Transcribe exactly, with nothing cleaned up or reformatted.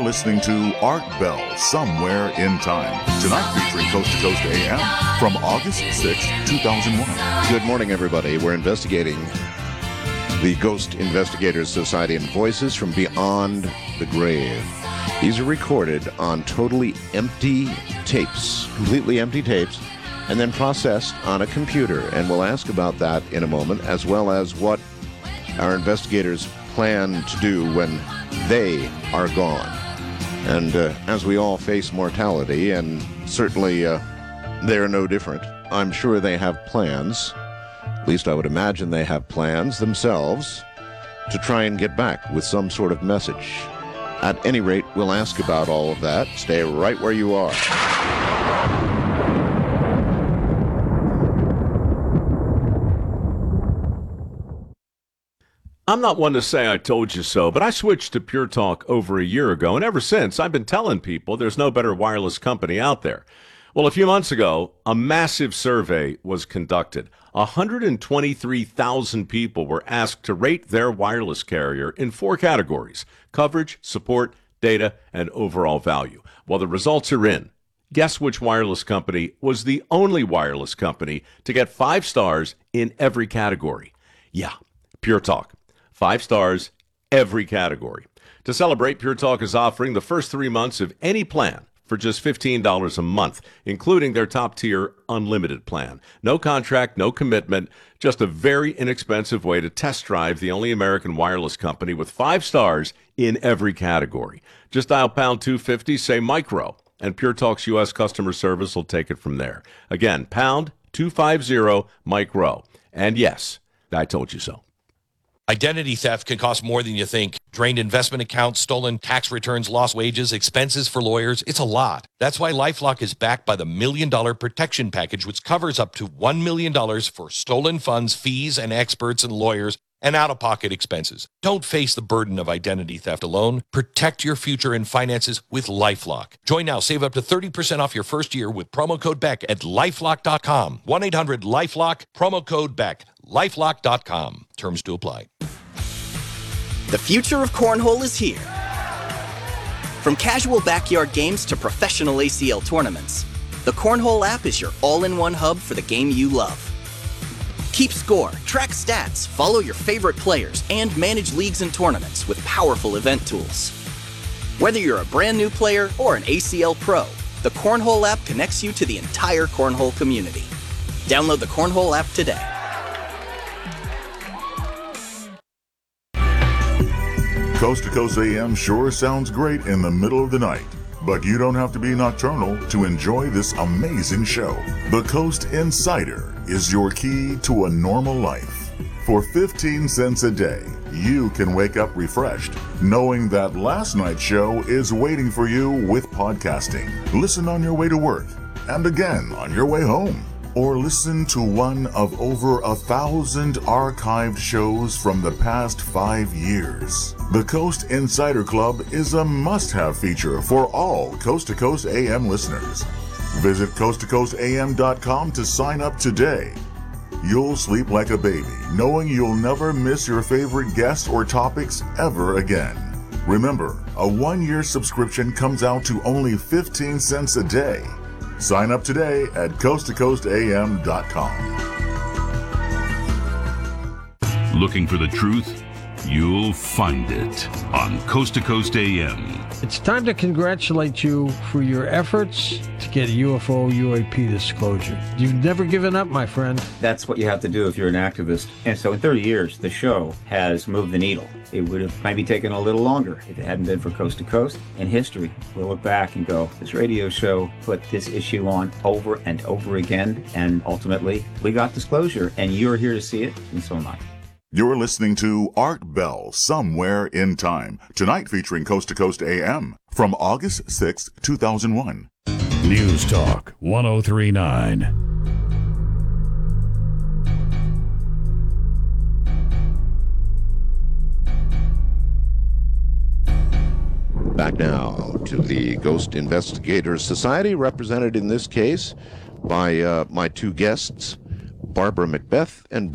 listening to Art Bell, Somewhere in Time. Tonight featuring Coast to Coast A M from August sixth, two thousand one. Good morning, everybody. We're investigating the Ghost Investigators Society and Voices from Beyond the Grave. These are recorded on totally empty tapes, completely empty tapes, and then processed on a computer. And we'll ask about that in a moment, as well as what our investigators plan to do when they are gone. And uh, as we all face mortality, and certainly uh, they're no different, I'm sure they have plans, at least I would imagine they have plans themselves, to try and get back with some sort of message. At any rate, we'll ask about all of that. Stay right where you are. I'm not one to say I told you so, but I switched to Pure Talk over a year ago, and ever since, I've been telling people there's no better wireless company out there. Well, a few months ago, a massive survey was conducted. one hundred twenty-three thousand people were asked to rate their wireless carrier in four categories: coverage, support, data, and overall value. Well, the results are in. Guess which wireless company was the only wireless company to get five stars in every category? Yeah, Pure Talk. Five stars, every category. To celebrate, Pure Talk is offering the first three months of any plan for just fifteen dollars a month, including their top-tier unlimited plan. No contract, no commitment, just a very inexpensive way to test drive the only American wireless company with five stars in every category. Just dial pound two fifty, say micro, and Pure Talk's U S customer service will take it from there. Again, pound two fifty, micro. And yes, I told you so. Identity theft can cost more than you think. Drained investment accounts, stolen tax returns, lost wages, expenses for lawyers. It's a lot. That's why LifeLock is backed by the Million Dollar Protection Package, which covers up to one million dollars for stolen funds, fees, and experts and lawyers, and out-of-pocket expenses. Don't face the burden of identity theft alone. Protect your future and finances with LifeLock. Join now. Save up to thirty percent off your first year with promo code Beck at lifelock dot com. one eight hundred lifelock, promo code Beck. lifelock dot com. Terms to apply. The future of cornhole is here. From casual backyard games to professional A C L tournaments, the Cornhole app is your all-in-one hub for the game you love. Keep score, track stats, follow your favorite players, and manage leagues and tournaments with powerful event tools. Whether you're a brand new player or an A C L pro, the Cornhole app connects you to the entire cornhole community. Download the Cornhole app today. Coast to Coast A M sure sounds great in the middle of the night, but you don't have to be nocturnal to enjoy this amazing show. The Coast Insider is your key to a normal life. For fifteen cents a day, you can wake up refreshed, knowing that last night's show is waiting for you with podcasting. Listen on your way to work, and again on your way home. Or listen to one of over a thousand archived shows from the past five years. The Coast Insider Club is a must-have feature for all Coast to Coast A M listeners. Visit coast to coast a m dot com to sign up today. You'll sleep like a baby, knowing you'll never miss your favorite guests or topics ever again. Remember, a one-year subscription comes out to only fifteen cents a day. Sign up today at coast to coast a m dot com. Looking for the truth? You'll find it on Coast to Coast A M. It's time to congratulate you for your efforts to get U F O U A P disclosure. You've never given up, my friend. That's what you have to do if you're an activist. And so in thirty years, the show has moved the needle. It would have maybe taken a little longer if it hadn't been for Coast to Coast. In history, we'll look back and go, this radio show put this issue on over and over again, and ultimately, we got disclosure, and you're here to see it, and so am I. You're listening to Art Bell, Somewhere in Time, tonight featuring Coast to Coast A M from August sixth, two thousand one. News Talk one oh three point nine. Back now to the Ghost Investigators Society, represented in this case by uh, my two guests, Barbara Macbeth and